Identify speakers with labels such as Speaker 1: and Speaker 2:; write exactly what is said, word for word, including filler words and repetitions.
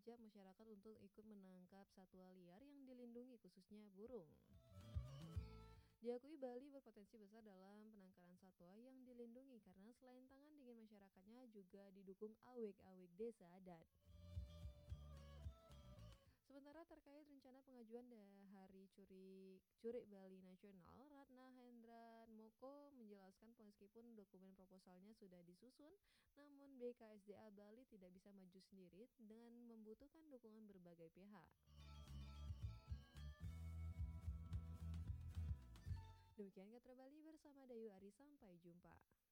Speaker 1: mengajak masyarakat untuk ikut menangkap satwa liar yang dilindungi khususnya burung. Diakui Bali berpotensi besar dalam penangkaran satwa yang dilindungi karena selain tangan dingin masyarakatnya juga didukung awek-awek desa adat. Sementara terkait rencana pengajuan da- Hari Curi Curik Bali Nasional, Ratna Hendra Moko menjelaskan meskipun dokumen proposalnya sudah disusun, namun B K S D A Bali tidak bisa maju sendiri dengan membutuhkan dukungan berbagai pihak. Demikian Katra Bali bersama Dayu Ari, sampai jumpa.